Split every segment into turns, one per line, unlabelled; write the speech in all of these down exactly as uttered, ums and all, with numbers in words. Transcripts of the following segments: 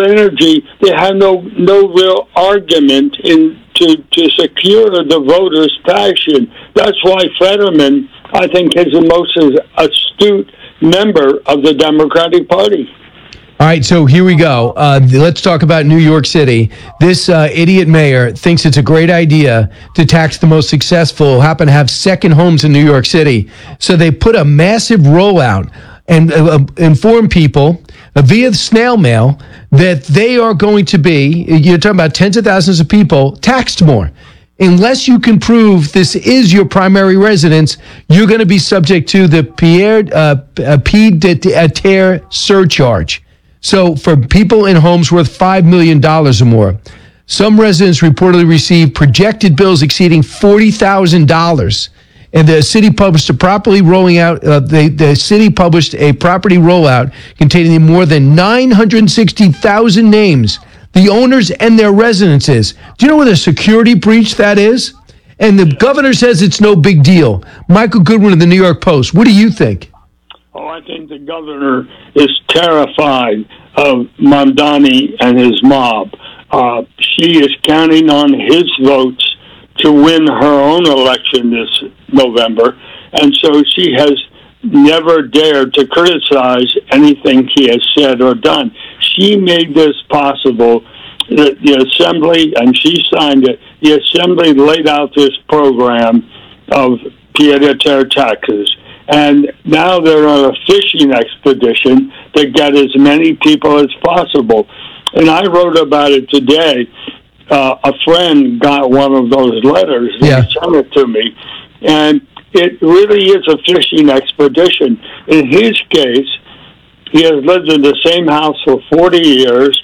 energy. They have no no real argument in to, to secure the voters' passion. That's why Fetterman, I think, is the most astute member of the Democratic Party.
All right, so here we go. Uh, let's talk about New York City. This uh, idiot mayor thinks it's a great idea to tax the most successful, happen to have second homes in New York City. So they put a massive rollout and uh, inform people uh, via snail mail that they are going to be, you're talking about tens of thousands of people, taxed more. Unless you can prove this is your primary residence, you're going to be subject to the Pierre uh, pied-à-terre surcharge. So for people in homes worth five million dollars or more, some residents reportedly received projected bills exceeding forty thousand dollars. And the city published a property rolling out, uh, the, the city published a property rollout containing more than nine hundred sixty thousand names, the owners and their residences. Do you know what a security breach that is? And the governor says it's no big deal. Michael Goodwin of the New York Post, what do you think?
Oh, I think the governor is terrified of Mamdani and his mob. Uh, she is counting on his votes to win her own election this November, and so she has never dared to criticize anything he has said or done. She made this possible. The, the Assembly, and she signed it, the Assembly laid out this program of pied-à-terre taxes. And now they're on a fishing expedition to get as many people as possible. And I wrote about it today. Uh, a friend got one of those letters and
yeah.
sent it to me. And it really is a fishing expedition. In his case, he has lived in the same house for forty years.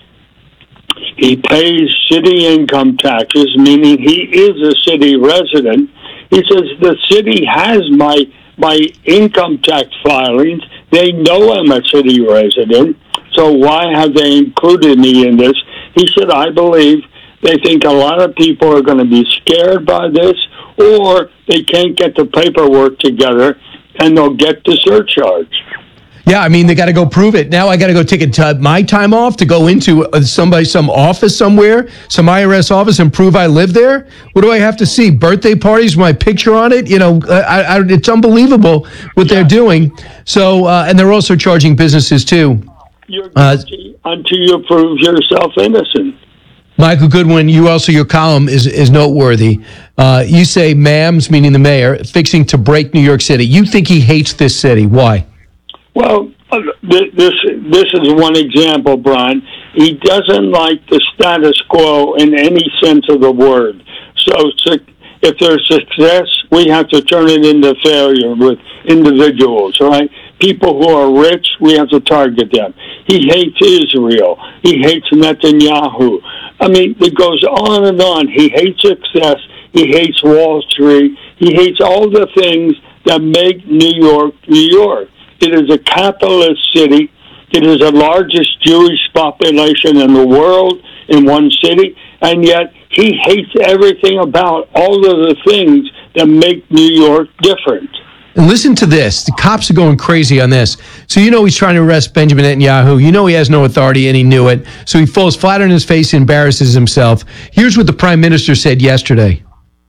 He pays city income taxes, meaning he is a city resident. He says, the city has my my income tax filings. They know I'm a city resident, so why have they included me in this? He said, I believe they think a lot of people are going to be scared by this, or they can't get the paperwork together, and they'll get the surcharge.
Yeah, I mean, they got to go prove it. Now I got to go take a t- my time off to go into uh, somebody, some office somewhere, some I R S office, and prove I live there. What do I have to see? Birthday parties with my picture on it? You know, I, I, it's unbelievable what yeah. they're doing. So, uh, and they're also charging businesses too.
You're guilty uh, until you prove yourself innocent.
Michael Goodwin, you also, your column is is noteworthy. Uh, you say Mams, meaning the mayor, fixing to break New York City. You think he hates this city. Why?
Well, this this is one example, Brian. He doesn't like the status quo in any sense of the word. So if there's success, we have to turn it into failure with individuals, right? People who are rich, we have to target them. He hates Israel. He hates Netanyahu. I mean, it goes on and on. He hates success. He hates Wall Street. He hates all the things that make New York, New York. It is a capitalist city. It is the largest Jewish population in the world in one city, and yet he hates everything about all of the things that make New York different.
And listen to this. The cops are going crazy on this. So you know he's trying to arrest Benjamin Netanyahu. You know he has no authority, and he knew it. So he falls flat on his face and embarrasses himself. Here's what the prime minister said yesterday.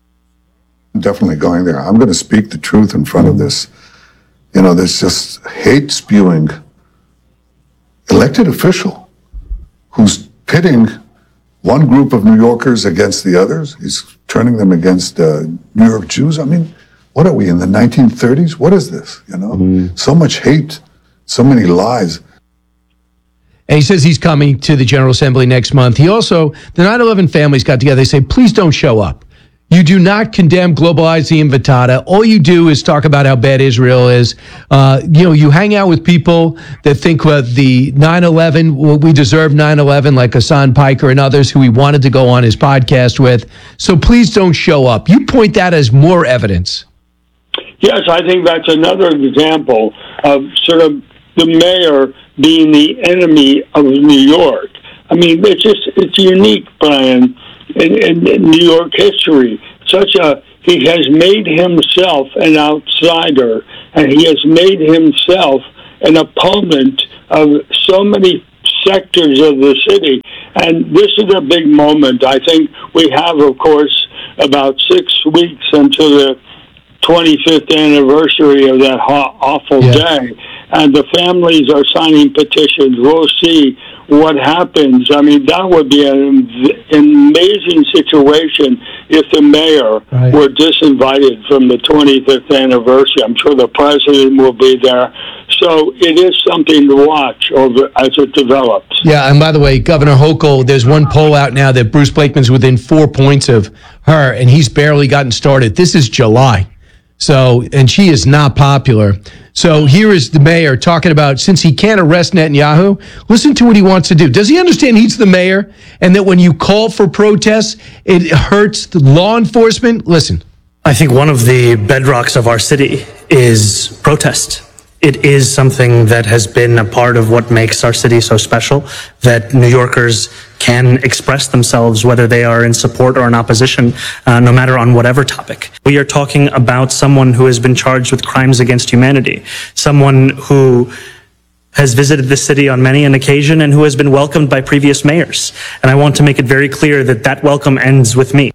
I'm definitely going there. I'm going to speak the truth in front of this. You know, there's just hate-spewing elected official who's pitting one group of New Yorkers against the others. He's turning them against uh, New York Jews. I mean, what are we, in the nineteen thirties? What is this, you know? Mm. So much hate, so many lies.
And he says he's coming to the General Assembly next month. He also, the nine eleven families got together. They say, please don't show up. You do not condemn Globalizing Invitata. All you do is talk about how bad Israel is. Uh, you know, you hang out with people that think uh, the nine eleven, well, we deserve nine eleven, like Hassan Piker and others who he wanted to go on his podcast with. So please don't show up. You point that as more evidence.
Yes, I think that's another example of sort of the mayor being the enemy of New York. I mean, it's just, it's unique, Brian. In, in, in New York history, such a he has made himself an outsider, and he has made himself an opponent of so many sectors of the city. And this is a big moment. I think we have, of course, about six weeks until the twenty-fifth anniversary of that ho- awful yeah. day. And the families are signing petitions. We'll see what happens. I mean, that would be an amazing situation if the mayor right. were disinvited from the twenty-fifth anniversary. I'm sure the president will be there. So it is something to watch over as it develops.
Yeah, and by the way, Governor Hochul, there's one poll out now that Bruce Blakeman's within four points of her, and he's barely gotten started. This is July. So, and she is not popular. So here is the mayor talking about, since he can't arrest Netanyahu, listen to what he wants to do. Does he understand he's the mayor and that when you call for protests, it hurts the law enforcement? Listen.
I think one of the bedrocks of our city is protest. It is something that has been a part of what makes our city so special, that New Yorkers can express themselves, whether they are in support or in opposition, uh, no matter on whatever topic. We are talking about someone who has been charged with crimes against humanity, someone who has visited the city on many an occasion and who has been welcomed by previous mayors. And I want to make it very clear that that welcome ends with me.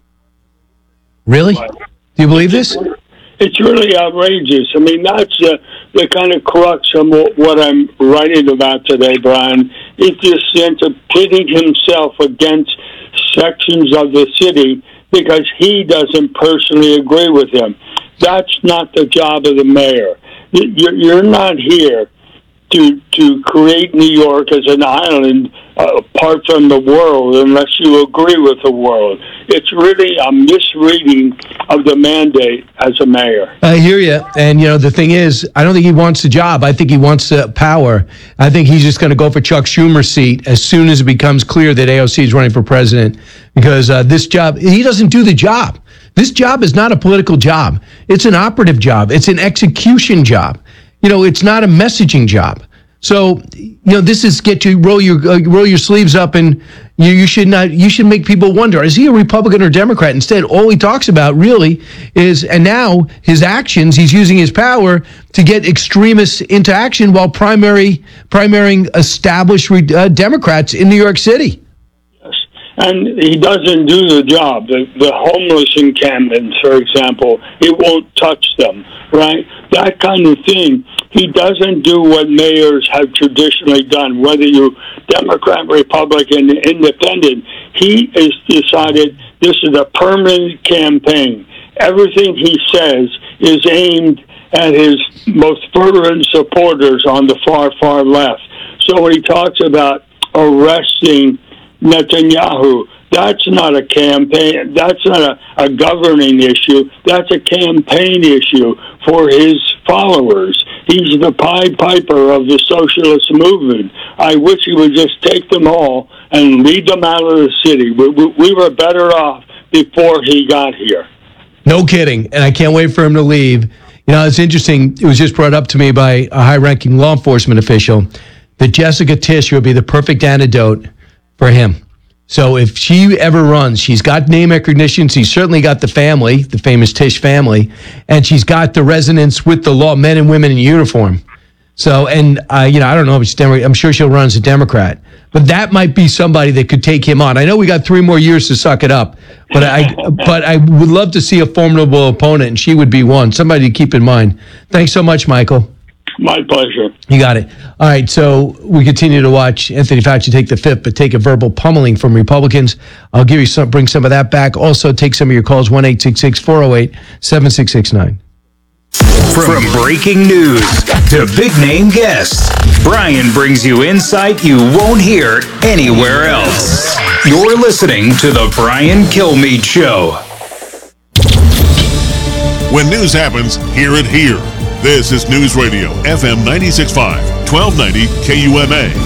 Really? Do you believe this?
It's really outrageous. I mean, that's uh, the kind of crux of what I'm writing about today, Brian. It's this sense of pitting himself against sections of the city because he doesn't personally agree with him. That's not the job of the mayor. You're not here to to create New York as an island uh, apart from the world unless you agree with the world. It's really a misreading of the mandate as a mayor.
I hear you. And, you know, the thing is, I don't think he wants the job. I think he wants uh, power. I think he's just going to go for Chuck Schumer's seat as soon as it becomes clear that A O C is running for president, because uh, this job, he doesn't do the job. This job is not a political job. It's an operative job. It's an execution job. You know, it's not a messaging job. So, you know, this is get you roll your uh, roll your sleeves up, and you you should not you should make people wonder, is he a Republican or Democrat? Instead, all he talks about really is, and now his actions, he's using his power to get extremists into action while primary primarying established uh, Democrats in New York City.
And he doesn't do the job. The, the homeless encampments, for example, he won't touch them, right? That kind of thing. He doesn't do what mayors have traditionally done, whether you Democrat, Republican, Independent. He has decided this is a permanent campaign. Everything he says is aimed at his most fervent supporters on the far, far left. So when he talks about arresting Netanyahu, that's not a campaign, that's not a, a governing issue, that's a campaign issue for his followers. He's the Pied Piper of the socialist movement. I wish he would just take them all and lead them out of the city. We, we, we were better off before he got here.
No kidding, and I can't wait for him to leave. You know, it's interesting, it was just brought up to me by a high-ranking law enforcement official that Jessica Tisch would be the perfect antidote for him. So if she ever runs, she's got name recognition. She's certainly got the family, the famous Tisch family, and she's got the resonance with the law, men and women in uniform. So, and uh, you know, I don't know if she's Democrat. I'm sure she'll run as a Democrat, but that might be somebody that could take him on. I know we got three more years to suck it up, but I, but I would love to see a formidable opponent, and she would be one. Somebody to keep in mind. Thanks so much, Michael.
My pleasure.
You got it. All right, so we continue to watch Anthony Fauci take the fifth, but take a verbal pummeling from Republicans. I'll give you some, bring some of that back. Also, take some of your calls, one eight six six, four oh eight, seven six six nine.
From breaking news to big-name guests, Brian brings you insight you won't hear anywhere else. You're listening to The Brian Kilmeade Show.
When news happens, hear it here. This is News Radio, F M ninety-six point five, twelve ninety K U M A.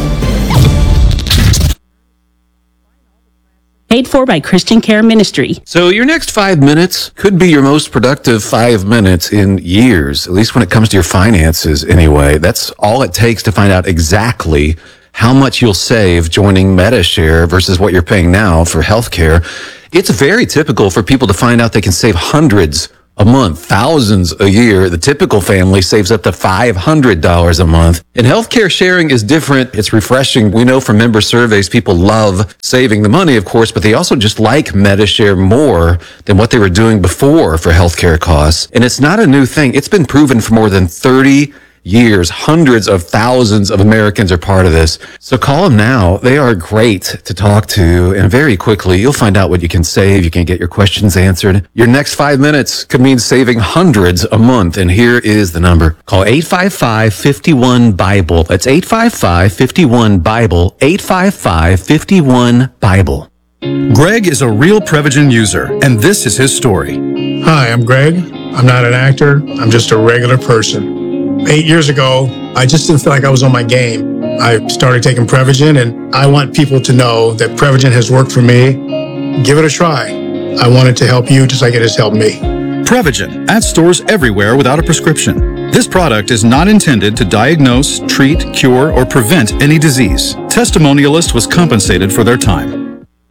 Paid for by Christian Care Ministry.
So your next five minutes could be your most productive five minutes in years, at least when it comes to your finances anyway. That's all it takes to find out exactly how much you'll save joining Medi-Share versus what you're paying now for healthcare. It's very typical for people to find out they can save hundreds a month, thousands a year. The typical family saves up to five hundred dollars a month. And healthcare sharing is different. It's refreshing. We know from member surveys, people love saving the money, of course, but they also just like Medi-Share more than what they were doing before for healthcare costs. And it's not a new thing. It's been proven for more than thirty years. Hundreds of thousands of Americans are part of this. So call them now. They are great to talk to. And very quickly, you'll find out what you can save. You can get your questions answered. Your next five minutes could mean saving hundreds a month. And here is the number. Call eight five five, five one, BIBLE. That's eight five five, five one, BIBLE. eight five five, five one, BIBLE.
Greg is a real Prevagen user, and this is his story.
Hi, I'm Greg. I'm not an actor. I'm just a regular person. Eight years ago, I just didn't feel like I was on my game. I started taking Prevagen, and I want people to know that Prevagen has worked for me. Give it a try. I want it to help you just like it has helped me.
Prevagen, at stores everywhere without a prescription. This product is not intended to diagnose, treat, cure, or prevent any disease. Testimonialist was compensated for their time.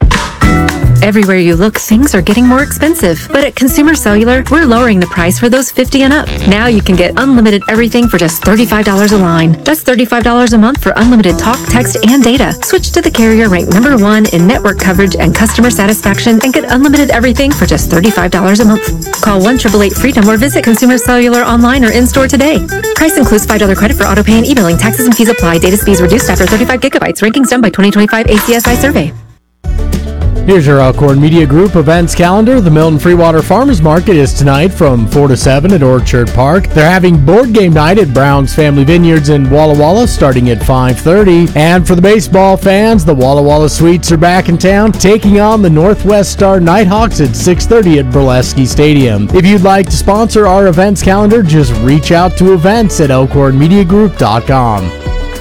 Everywhere you look, things are getting more expensive. But at Consumer Cellular, we're lowering the price for those fifty and up. Now you can get unlimited everything for just thirty-five dollars a line. That's thirty-five dollars a month for unlimited talk, text, and data. Switch to the carrier ranked number one in network coverage and customer satisfaction and get unlimited everything for just thirty-five dollars a month. Call one eight eight eight, FREEDOM or visit Consumer Cellular online or in-store today. Price includes five dollars credit for auto pay and e-billing. Taxes and fees apply. Data speeds reduced after thirty-five gigabytes. Rankings done by twenty twenty-five A C S I survey.
Here's your Elkhorn Media Group events calendar. The Milton Freewater Farmers Market is tonight from four to seven at Orchard Park. They're having board game night at Brown's Family Vineyards in Walla Walla starting at five thirty. And for the baseball fans, the Walla Walla Sweets are back in town, taking on the Northwest Star Nighthawks at six thirty at Burlesky Stadium. If you'd like to sponsor our events calendar, just reach out to events at elkhorn media group dot com.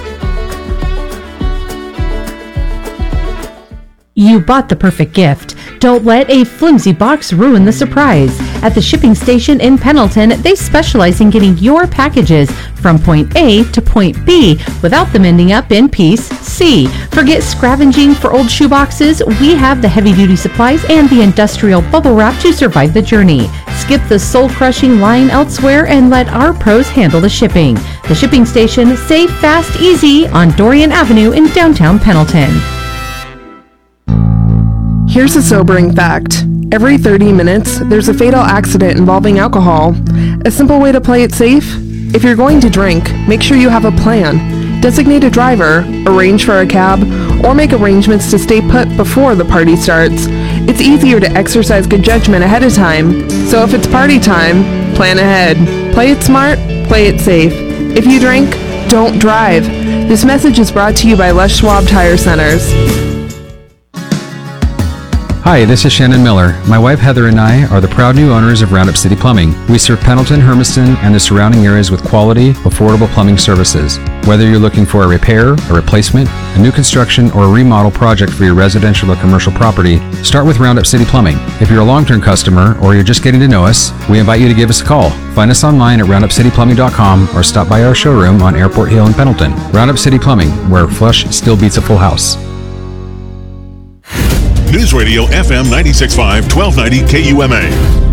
You bought the perfect gift. Don't let a flimsy box ruin the surprise. At the shipping station in Pendleton, they specialize in getting your packages from point A to point B without them ending up in piece C. Forget scavenging for old shoeboxes. We have the heavy-duty supplies and the industrial bubble wrap to survive the journey. Skip the soul-crushing line elsewhere and let our pros handle the shipping. The shipping station, safe, fast, easy on Dorian Avenue in downtown Pendleton.
Here's a sobering fact. Every thirty minutes, there's a fatal accident involving alcohol. A simple way to play it safe? If you're going to drink, make sure you have a plan. Designate a driver, arrange for a cab, or make arrangements to stay put before the party starts. It's easier to exercise good judgment ahead of time. So if it's party time, plan ahead. Play it smart, play it safe. If you drink, don't drive. This message is brought to you by Les Schwab Tire Centers.
Hi, this is Shannon Miller. My wife Heather and I are the proud new owners of Roundup City Plumbing. We serve Pendleton, Hermiston, and the surrounding areas with quality, affordable plumbing services. Whether you're looking for a repair, a replacement, a new construction, or a remodel project for your residential or commercial property, start with Roundup City Plumbing. If you're a long-term customer or you're just getting to know us, we invite you to give us a call. Find us online at roundup city plumbing dot com or stop by our showroom on Airport Hill in Pendleton. Roundup City Plumbing, where flush still beats a full house.
News Radio F M ninety-six point five, twelve ninety K U M A.